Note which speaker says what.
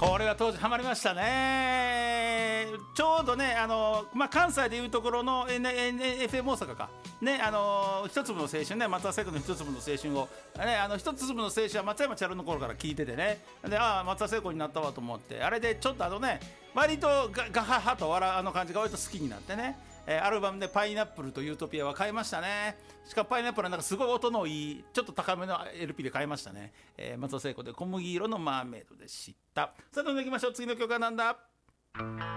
Speaker 1: これは当時ハマりましたね。ちょうどね関西でいうところの、FM 大阪かね、一粒の青春ね、松田聖子の一粒の青春をね、一粒の青春は松山千春の頃から聞いててね、で松田聖子になったわと思って、あれでちょっと割とガハハと笑う感じが割と好きになってね、アルバムでパイナップルとユートピアは買いましたね。しかもパイナップルはすごい音のいいちょっと高めの LP で買いましたね。松田聖子で小麦色のマーメイドでした。さあどんどんいきましょう。次の曲はなんだ。